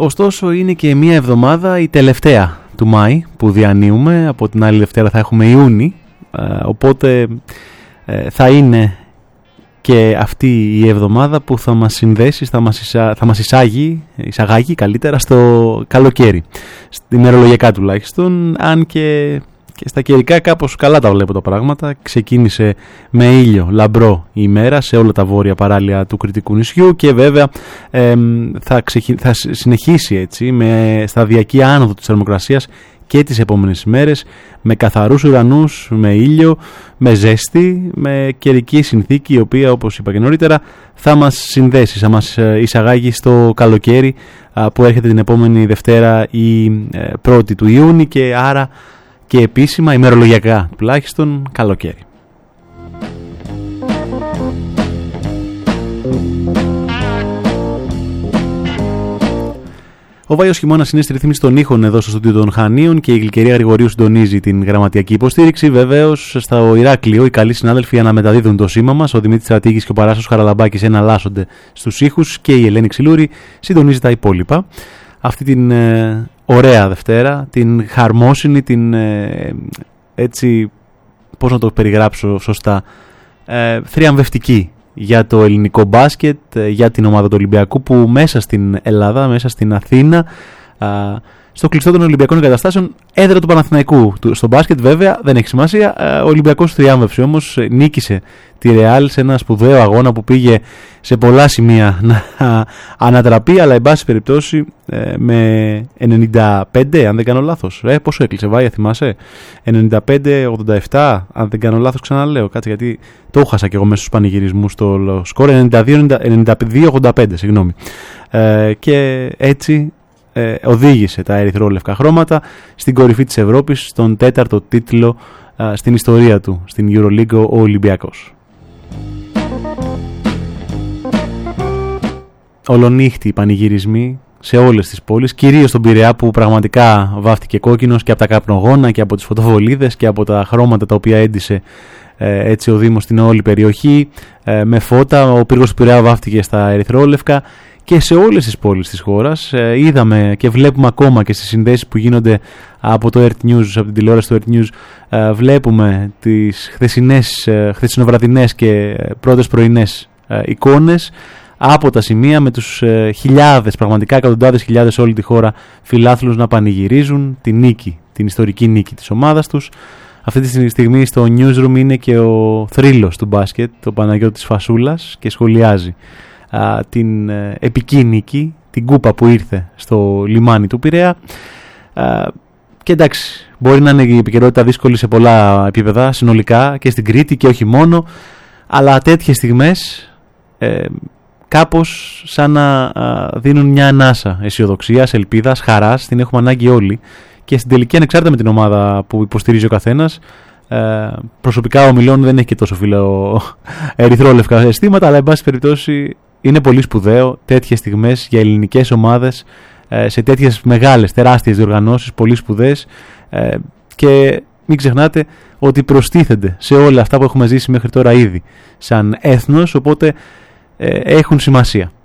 Ωστόσο είναι και μία εβδομάδα η τελευταία του Μάη που διανύουμε, από την άλλη Δευτέρα θα έχουμε Ιούνι, οπότε θα είναι και αυτή η εβδομάδα που θα μας συνδέσει, θα μας εισαγάγει καλύτερα στο καλοκαίρι, ημερολογιακά τουλάχιστον, αν και στα καιρικά κάπως καλά τα βλέπω τα πράγματα. Ξεκίνησε με ήλιο λαμπρό η ημέρα σε όλα τα βόρεια παράλια του Κρητικού νησιού και βέβαια θα συνεχίσει έτσι με σταδιακή άνοδο της θερμοκρασίας και τις επόμενες ημέρες, με καθαρούς ουρανούς, με ήλιο, με ζέστη, με καιρική συνθήκη η οποία, όπως είπα και νωρίτερα, θα μας συνδέσει, θα μας εισαγάγει στο καλοκαίρι που έρχεται την επόμενη Δευτέρα η 1η του Ιούνιου, και άρα και επίσημα ημερολογιακά τουλάχιστον καλοκαίρι. Ο βάιος χειμώνας είναι στη ρυθμίση των ήχων εδώ στο στούντιο των Χανίων και η Γλυκερία Γρηγορίου συντονίζει την γραμματιακή υποστήριξη. Βεβαίως, στο Ηράκλειο οι καλοί συνάδελφοι αναμεταδίδουν το σήμα μας. Ο Δημήτρης Στρατήγης και ο Παράσος Χαραλαμπάκης εναλλάσσονται στους ήχους και η Ελένη Ξυλούρη συντονίζει τα υπόλοιπα. Αυτή την ωραία Δευτέρα, την χαρμόσυνη, την έτσι, πώς να το περιγράψω σωστά, θριαμβευτική για το ελληνικό μπάσκετ, για την ομάδα του Ολυμπιακού, που μέσα στην Ελλάδα, μέσα στην Αθήνα, στο κλειστό των Ολυμπιακών Εγκαταστάσεων, έδρα του Παναθηναϊκού στο μπάσκετ, βέβαια δεν έχει σημασία, ο Ολυμπιακός θριάμβευσε όμως, νίκησε τη Ρεάλ σε ένα σπουδαίο αγώνα που πήγε σε πολλά σημεία να ανατραπεί, αλλά εν πάση περιπτώσει με 95, αν δεν κάνω λάθος, πόσο έκλεισε Βάια, θυμάσαι, 95-87, αν δεν κάνω λάθος, ξαναλέω, κάτσε γιατί το χάσα και εγώ μέσα στους πανηγυρισμούς στο σκορ, 92-85, συγγνώμη, και έτσι οδήγησε τα ερυθρόλευκα χρώματα στην κορυφή της Ευρώπης, στον 4ο τίτλο στην ιστορία του στην EuroLeague ο Ολυμπιακός. Ολονύχτη πανηγυρισμοί σε όλες τις πόλεις, κυρίως στον Πειραιά που πραγματικά βάφτηκε κόκκινος και από τα καπνογόνα και από τις φωτοβολίδες και από τα χρώματα τα οποία έντυσε έτσι ο Δήμος στην όλη περιοχή, με φώτα. Ο πύργος του Πειραιά βάφτηκε στα ερυθρόλευκα. Και σε όλες τις πόλεις της χώρας είδαμε και βλέπουμε ακόμα και στις συνδέσεις που γίνονται από το Earth News, από την τηλεόραση του Earth News, βλέπουμε τις χθεσινοβραδινές και πρώτες πρωινές εικόνες από τα σημεία με τους χιλιάδες, πραγματικά εκατοντάδες χιλιάδες όλη τη χώρα φιλάθλους να πανηγυρίζουν την νίκη, την ιστορική νίκη της ομάδας τους. Αυτή τη στιγμή στο newsroom είναι και ο θρύλος του μπάσκετ, το Παναγιώτης Φασούλας, και σχολιάζει την επική νίκη, την κούπα που ήρθε στο λιμάνι του Πειραιά. Και εντάξει, μπορεί να είναι η επικαιρότητα δύσκολη σε πολλά επίπεδα συνολικά και στην Κρήτη και όχι μόνο, αλλά τέτοιες στιγμές κάπως σαν να δίνουν μια ανάσα αισιοδοξίας, ελπίδας, χαράς. Την έχουμε ανάγκη όλοι και στην τελική, ανεξάρτητα με την ομάδα που υποστηρίζει ο καθένας. Προσωπικά ο Μιλών δεν έχει και τόσο φιλό ερυθρόλευκα αισθήματα, αλλά εν πάση περιπτώσει είναι πολύ σπουδαίο τέτοιες στιγμές για ελληνικές ομάδες σε τέτοιες μεγάλες, τεράστιες διοργανώσεις, πολύ σπουδαίες, και μην ξεχνάτε ότι προστίθενται σε όλα αυτά που έχουμε ζήσει μέχρι τώρα ήδη σαν έθνος, οπότε έχουν σημασία.